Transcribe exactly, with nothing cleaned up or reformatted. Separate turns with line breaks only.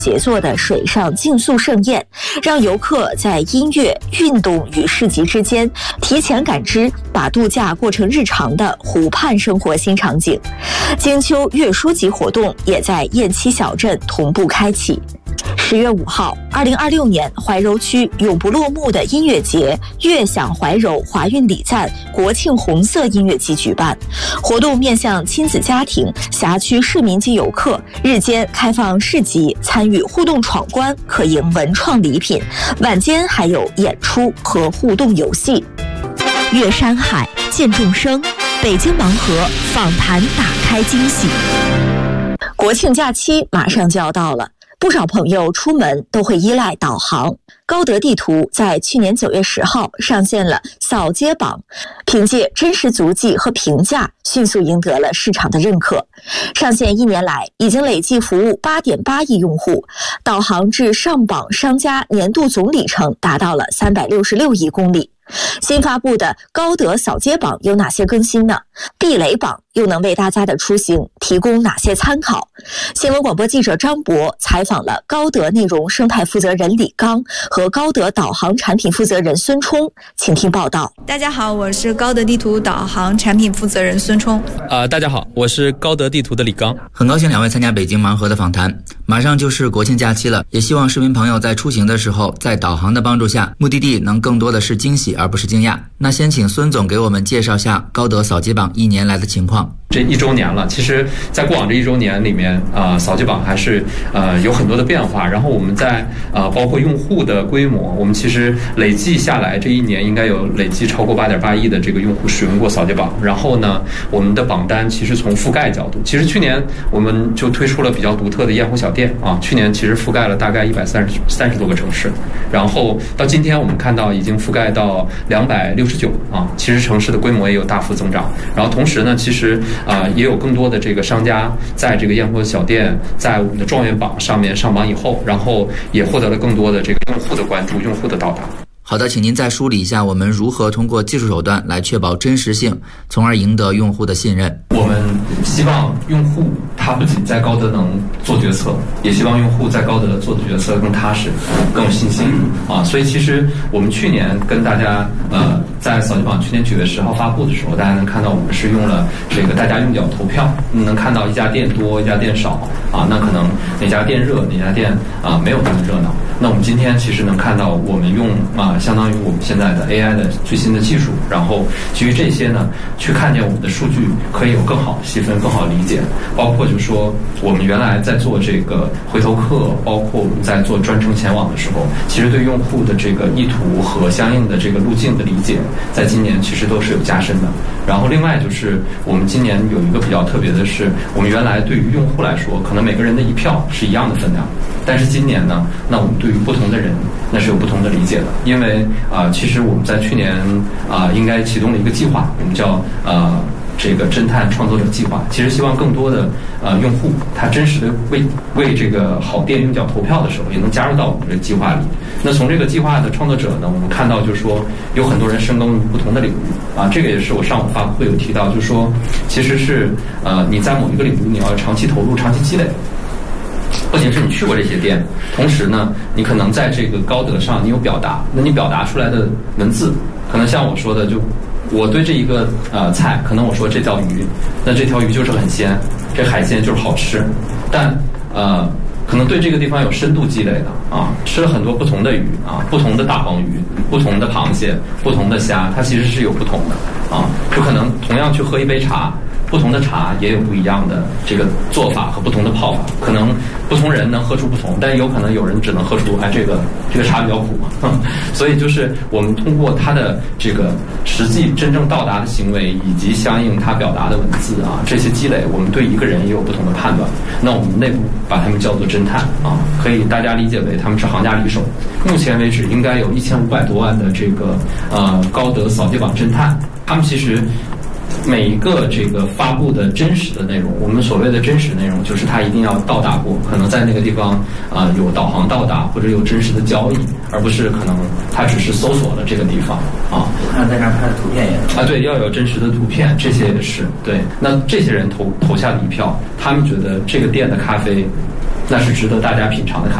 杰作的水上竞速盛宴，让游客在音乐、运动与市集之间提前感知把度假过成日常的湖畔生活新场景。金秋阅书集活动也在雁栖小镇同步开启。十月五号，二零二六年怀柔区永不落幕的音乐节“悦享怀柔华韵礼赞国庆红色音乐季”举办，活动面向亲子家庭、辖区市民及游客，日间开放市集，参与互动闯关可赢文创礼品，晚间还有演出和互动游戏。阅山海，见众生，北京盲盒访谈打开惊喜。国庆假期马上就要到了。不少朋友出门都会依赖导航。高德地图在去年九月十号上线了扫街榜，凭借真实足迹和评价，迅速赢得了市场的认可。上线一年来，已经累计服务八点八亿用户，导航至上榜商家年度总里程达到了三百六十六亿公里。新发布的高德扫街榜有哪些更新呢？避雷榜又能为大家的出行提供哪些参考？新闻广播记者张博采访了高德内容生态负责人李刚和高德导航产品负责人孙冲，请听报道。
大家好，我是高德地图导航产品负责人孙冲。
呃，大家好，我是高德地图的李刚。
很高兴两位参加北京盲盒的访谈。马上就是国庆假期了，也希望市民朋友在出行的时候，在导航的帮助下，目的地能更多的是惊喜而不是惊讶。那先请孙总给我们介绍下高德扫街榜一年来的情况。
这一周年了，其实在过往这一周年里面啊、呃，扫街榜还是呃有很多的变化。然后我们在呃包括用户的规模，我们其实累计下来这一年应该有累计超过八点八亿的这个用户使用过扫街榜。然后呢，我们的榜单其实从覆盖角度，其实去年我们就推出了比较独特的燕湖小店啊，去年其实覆盖了大概一百三十三十多个城市，然后到今天我们看到已经覆盖到两百六十九啊，其实城市的规模也有大幅增长。然后同时呢，其实啊、呃，也有更多的这个商家在这个燕湖小店在我们的状元榜上面上榜以后，然后也获得了更多的这个用户的关注、用户的到达。
好的，请您再梳理一下我们如何通过技术手段来确保真实性，从而赢得用户的信任。
我们希望用户他不仅在高德能做决策，也希望用户在高德做的决策更踏实、更有信心啊。所以其实我们去年跟大家呃在扫街榜去年九月十号发布的时候，大家能看到我们是用了这个大家用脚投票，能看到一家店多一家店少啊，那可能哪家店热哪家店啊没有那么热闹。那我们今天其实能看到我们用啊相当于我们现在的 A I 的最新的技术，然后基于这些呢，去看见我们的数据可以有更好的细分、更好理解，包括就是说我们原来在做这个回头客，包括我们在做专程前往的时候，其实对用户的这个意图和相应的这个路径的理解，在今年其实都是有加深的。然后另外就是我们今年有一个比较特别的是，我们原来对于用户来说，可能每个人的一票是一样的分量，但是今年呢，那我们对于不同的人，那是有不同的理解的。因为啊、呃，其实我们在去年啊、呃，应该启动了一个计划，我们叫呃这个侦探创作者计划。其实希望更多的呃用户，他真实的为为这个好店用脚投票的时候，也能加入到我们这个计划里。那从这个计划的创作者呢，我们看到就是说有很多人深耕不同的领域啊，这个也是我上午发布会有提到，就是说其实是呃你在某一个领域你要长期投入、长期积累。不仅是你去过这些店，同时呢，你可能在这个高德上你有表达，那你表达出来的文字，可能像我说的，就我对这一个呃菜，可能我说这条鱼，那这条鱼就是很鲜，这海鲜就是好吃，但呃可能对这个地方有深度积累的啊，吃了很多不同的鱼啊，不同的大黄鱼，不同的螃蟹，不同的虾，它其实是有不同的啊，就可能同样去喝一杯茶。不同的茶也有不一样的这个做法和不同的泡法，可能不同人能喝出不同，但有可能有人只能喝出哎这个这个茶比较苦嘛，所以就是我们通过它的这个实际真正到达的行为以及相应它表达的文字啊，这些积累，我们对一个人也有不同的判断。那我们内部把他们叫做侦探啊，可以大家理解为他们是行家里手。目前为止应该有一千五百多万的这个呃高德扫街榜侦探，他们其实每一个这个发布的真实的内容，我们所谓的真实内容，就是它一定要到达过，可能在那个地方啊、呃、有导航到达，或者有真实的交易，而不是可能它只是搜索了这个地方啊。
我看在那儿拍的图片也是
啊，对，要有真实的图片，这些也是对。那这些人投投下了一票，他们觉得这个店的咖啡，那是值得大家品尝的咖啡。